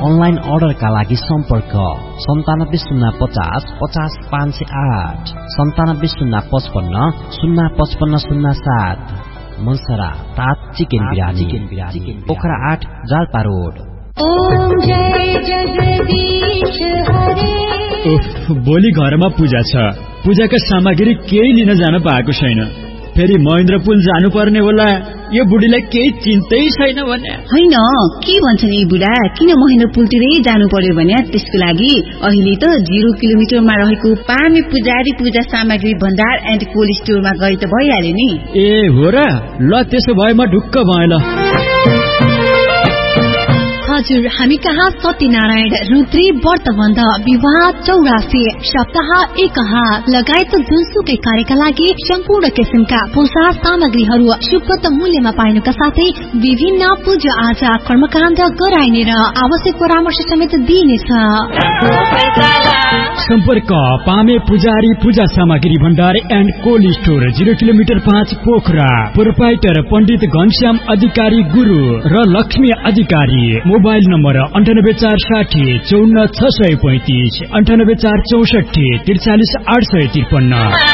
Online अर्डरका लागि सम्पर्क 9705050508 9705505507। मनसरा तात चिकन बिरानी पोखरा 8 जालपा रोड। ओम जय जगदीश हरे। भोलि घरमा पूजा छ, पूजाका सामग्री केही लिन जान पाएको छैन। फेरि महेन्द्रपुल जानु पर्ने होला। यो बुढीलाई केही चिन्तै छैन भने होइन। के भन्छन् यी बुढा, किन महेन्द्रपुलतिरै जानु पर्यो भने त्यसको लागि अहिले त 0 किलोमिटरमा रहेको पामे पुजारी पूजा सामग्री भण्डार एन्ड कोल्ड स्टोरमा गए त भइहाल्यो नि। ए हो र, ल त्यसो भए म ढुक्क भएँ। ल हजुर, हामी कहाँ सत्यनारायण, रुद्री, व्रतबन्ध, विवाह, 84, सप्ताह, एकहा लगायत जुनसुकै कार्यका लागि सम्पूर्ण किसिमका पूजा सामग्रीहरू सुपथ मूल्यमा पाइनुका साथै विभिन्न पूजा आजा कर्मकाण्ड गराइने र आवश्यक परामर्श समेत दिइनेछ। सम्पर्क पामे पुजारी पूजा सामग्री भण्डार and cold store 0 kilometre 5 Pokhara. Proprietor पण्डित घनश्याम अधिकारी गुरु र लक्ष्मी अधिकारी। Mobile number 9846045635 9846434853।